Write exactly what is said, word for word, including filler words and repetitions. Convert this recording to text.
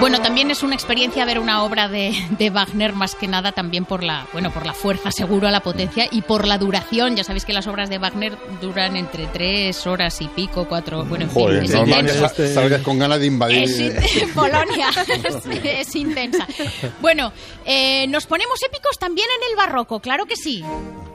Bueno, también es una experiencia ver una obra de, de Wagner, más que nada también por la, bueno, por la fuerza, seguro, la potencia y por la duración. Ya sabéis que las obras de Wagner duran entre tres horas y pico, cuatro, bueno, en Joder, fin, es intenso. este... salgas con ganas de invadir. Es, Polonia, es, es intensa. Bueno, eh, nos ponemos épicos también en el barroco, claro que sí.